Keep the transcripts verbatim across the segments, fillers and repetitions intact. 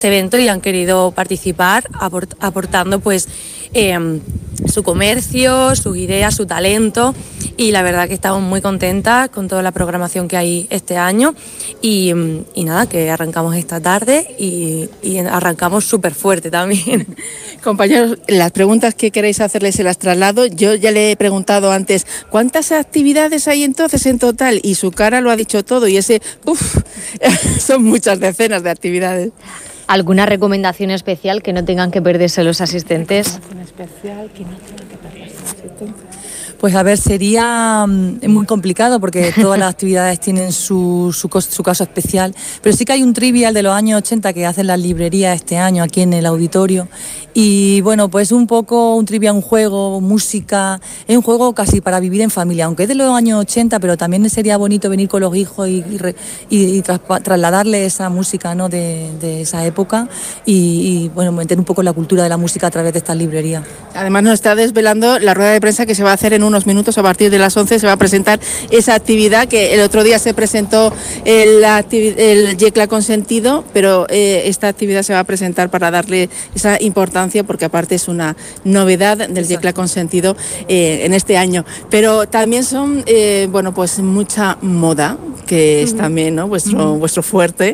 evento y han querido participar aport- aportando pues eh, su comercio, sus ideas, su talento, y la verdad que estamos muy contentas con toda la programación que hay este año y, y nada, que arrancamos esta tarde y, y arrancamos súper fuerte también. Compañeros, las preguntas que queréis hacerles se las traslado. Yo ya le he preguntado antes cuántas actividades hay entonces en total y su cara lo ha dicho todo y ese, uff, son muchas decenas de actividades. ¿Alguna recomendación especial que no tengan que perderse los asistentes? Especial que no tengan que perderse los asistentes. Pues a ver, sería mm, muy complicado porque todas las actividades tienen su, su, cos- su caso especial, pero sí que hay un trivial de los años ochenta que hacen las librerías este año aquí en el auditorio y bueno, pues un poco un trivial, un juego, música, es un juego casi para vivir en familia, aunque es de los años ochenta, pero también sería bonito venir con los hijos y, y, re- y, y traspa- trasladarle esa música, ¿no?, de, de esa época y, y bueno, meter un poco la cultura de la música a través de estas librerías. Además nos está desvelando la rueda de prensa que se va a hacer en unos minutos. A partir de las once se va a presentar esa actividad que el otro día se presentó el, activi- el Yecla Consentido, pero eh, esta actividad se va a presentar para darle esa importancia porque aparte es una novedad del Yecla Consentido eh, en este año. Pero también son, eh, bueno, pues mucha moda, que es uh-huh. también, ¿no?, vuestro, uh-huh. vuestro fuerte,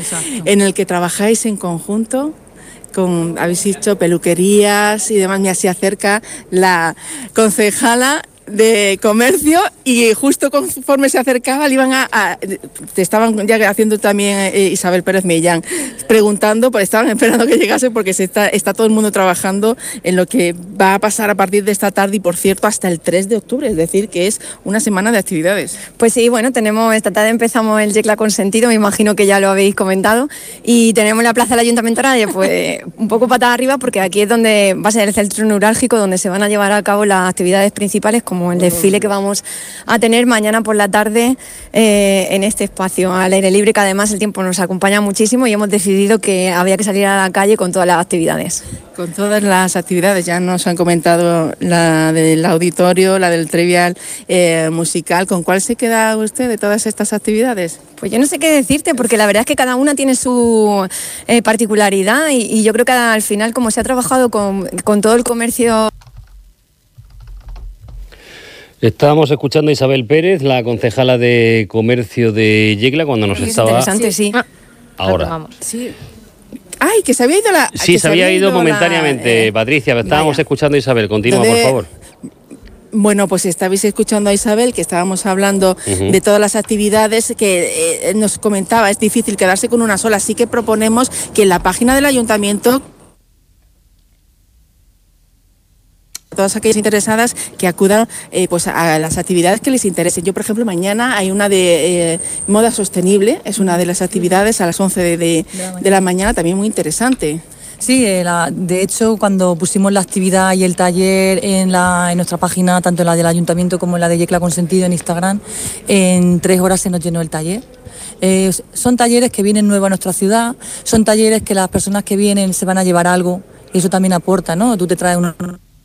en el que trabajáis en conjunto. Con, habéis dicho, peluquerías y demás. Mira, se acerca la concejala de comercio y justo conforme se acercaba le iban a, a te estaban ya haciendo también eh, Isabel Pérez Millán preguntando, pues estaban esperando que llegase porque se está, está todo el mundo trabajando en lo que va a pasar a partir de esta tarde y por cierto hasta el tres de octubre, es decir que es una semana de actividades. Pues sí, bueno, tenemos esta tarde empezamos el Yecla Consentido, me imagino que ya lo habéis comentado, y tenemos la plaza del Ayuntamiento ahora pues un poco patada arriba porque aquí es donde va a ser el centro neurálgico donde se van a llevar a cabo las actividades principales como el desfile que vamos a tener mañana por la tarde eh, en este espacio al aire libre, que además el tiempo nos acompaña muchísimo y hemos decidido que había que salir a la calle con todas las actividades. Con todas las actividades, ya nos han comentado la del auditorio, la del trivial eh, musical. ¿Con cuál se queda usted de todas estas actividades? Pues yo no sé qué decirte, porque la verdad es que cada una tiene su eh, particularidad y, y yo creo que al final, como se ha trabajado con, con todo el comercio... Estábamos escuchando a Isabel Pérez, la concejala de comercio de Yecla, cuando nos Es estaba... interesante, sí. Ahora. Vamos. Sí. Ay, que se había ido la... Sí, se había ido, ido momentáneamente, la, eh, Patricia. Estábamos vaya. escuchando a Isabel. Continúa, por favor. Bueno, pues estabais escuchando a Isabel, que estábamos hablando uh-huh. de todas las actividades que eh, nos comentaba. Es difícil quedarse con una sola, así que proponemos que en la página del ayuntamiento... todas aquellas interesadas que acudan eh, pues a las actividades que les interesen. Yo, por ejemplo, mañana hay una de eh, moda sostenible, es una de las actividades a las once de, de, de la mañana, también muy interesante. Sí, eh, la, de hecho, cuando pusimos la actividad y el taller en, la, en nuestra página, tanto en la del Ayuntamiento como en la de Yecla Consentido en Instagram, en tres horas se nos llenó el taller. Eh, son talleres que vienen nuevos a nuestra ciudad, son talleres que las personas que vienen se van a llevar algo y eso también aporta, ¿no? Tú te traes una...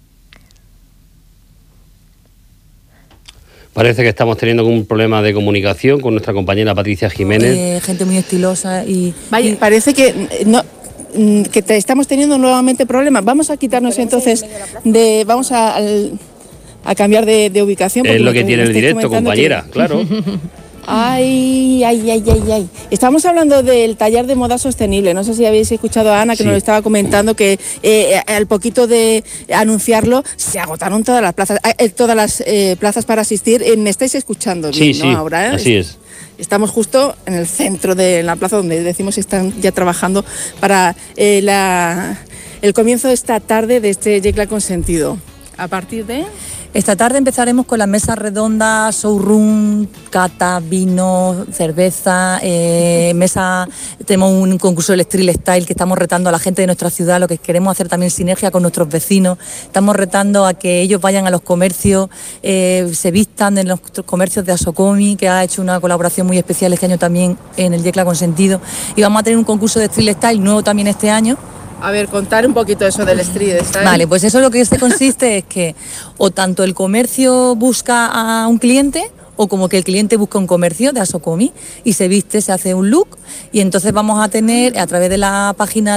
Parece que estamos teniendo un problema de comunicación con nuestra compañera Patricia Jiménez. Eh, gente muy estilosa y... Vaya, y... parece que no... que te estamos teniendo nuevamente problemas. Vamos a quitarnos entonces de... Vamos a, a cambiar de, de ubicación. Es lo que tiene el directo, compañera, que... claro. Ay, ay, ay, ay, ay. Estamos hablando del taller de moda sostenible. No sé si habéis escuchado a Ana, que sí. nos lo estaba comentando, que eh, al poquito de anunciarlo se agotaron todas las plazas, eh, todas las eh, plazas para asistir. Eh, ¿Me estáis escuchando bien, sí, no? Sí, ahora, ¿eh? así es. Estamos justo en el centro de la plaza donde decimos que están ya trabajando para eh, la, el comienzo de esta tarde de este Yecla Consentido. A partir de... Esta tarde empezaremos con las mesas redondas, showroom, cata, vino, cerveza, eh, mesa, tenemos un concurso del Street Style que estamos retando a la gente de nuestra ciudad, lo que queremos hacer también sinergia con nuestros vecinos, estamos retando a que ellos vayan a los comercios, eh, se vistan en los comercios de Asocomi, que ha hecho una colaboración muy especial este año también en el Yecla Consentido, y vamos a tener un concurso de Street Style nuevo también este año. A ver, contar un poquito eso del street style. Vale, pues eso lo que este consiste es que o tanto el comercio busca a un cliente o como que el cliente busca un comercio de Asocomi y se viste, se hace un look y entonces vamos a tener a través de la página